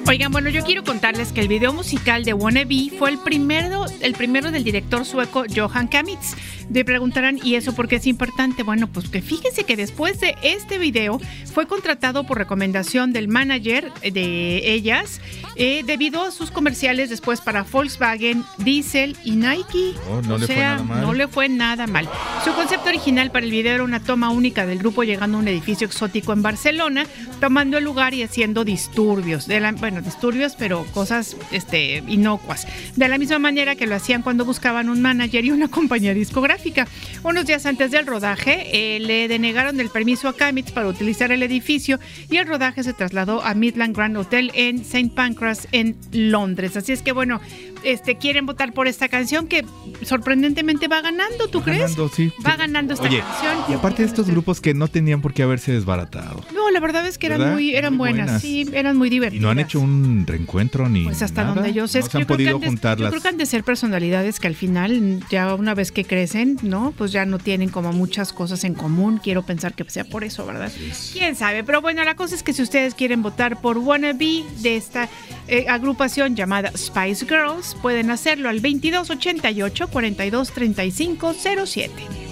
Oigan, bueno, yo quiero contarles que el video musical de Wannabe fue el primero del director sueco Johan Kamitz. Me preguntarán, ¿y eso por qué es importante? Bueno, pues que fíjense que después de este video fue contratado por recomendación del manager de ellas debido a sus comerciales después para Volkswagen, Diesel y Nike. No le fue nada mal. No le fue nada mal. Su concepto original para el video era una toma única del grupo llegando a un edificio exótico en Barcelona, tomando el lugar y haciendo disturbios. Disturbios, pero cosas inocuas. De la misma manera que lo hacían cuando buscaban un manager y una compañía discográfica. Unos días antes del rodaje, le denegaron el permiso a Kamitz para utilizar el edificio y el rodaje se trasladó a Midland Grand Hotel en St. Pancras, en Londres. Así es que, bueno, quieren votar por esta canción que sorprendentemente va ganando, ¿tú crees? Ganando, sí. Va ganando esta canción. Y aparte de estos grupos que no tenían por qué haberse desbaratado. No, la verdad es que eran buenas. Sí, eran muy divertidas. Y no han hecho un reencuentro ni pues hasta nada. donde yo sé, no se han podido juntarlas. Yo creo que han de ser personalidades que al final, ya una vez que crecen, ¿no? Pues ya no tienen como muchas cosas en común. Quiero pensar que sea por eso, ¿verdad? Quién sabe, pero bueno, la cosa es que si ustedes quieren votar por Wannabe de esta agrupación llamada Spice Girls, pueden hacerlo al 2288 423507.